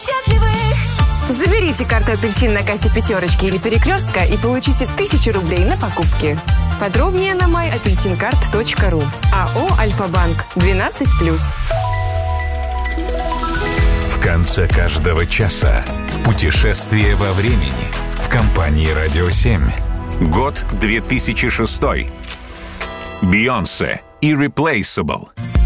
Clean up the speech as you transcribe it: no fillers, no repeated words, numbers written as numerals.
Заберите карту «Апельсин» на кассе «Пятерочки» или «Перекрестка» и получите 1000 рублей на покупки. Подробнее на myapelsincard.ru. АО «Альфа-банк» 12+. В конце каждого часа путешествие во времени в компании «Радио 7». Год 2006. Бейонсе «Irreplaceable».